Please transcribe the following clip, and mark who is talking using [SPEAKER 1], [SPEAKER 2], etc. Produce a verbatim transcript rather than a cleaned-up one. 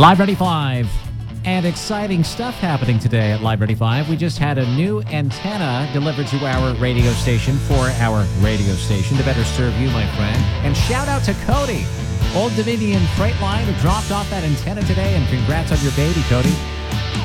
[SPEAKER 1] Live ninety-five. And exciting stuff happening today at Live ninety-five. We just had a new antenna delivered to our radio station for our radio station to better serve you, my friend. And shout out to Cody, Old Dominion Freight Line, who dropped off that antenna today. And congrats on your baby, Cody.